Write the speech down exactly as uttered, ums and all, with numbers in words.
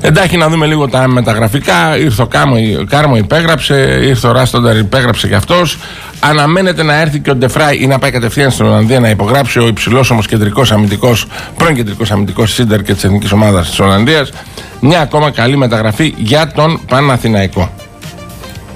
Εντάξει, να δούμε λίγο τα μεταγραφικά. Ήρθε ο Κάρμο, Κάρμο υπέγραψε, ήρθε ο Ράστονταρ υπέγραψε κι αυτός. Αναμένεται να έρθει και ο Ντεφράι ή να πάει κατευθείαν στην Ολλανδία να υπογράψει ο υψηλός όμως κεντρικός αμυντικός, πρώην κεντρικός αμυντικός Σίντερ και της εθνικής ομάδας της Ολλανδίας. Μια ακόμα καλή μεταγραφή για τον Παναθηναϊκό.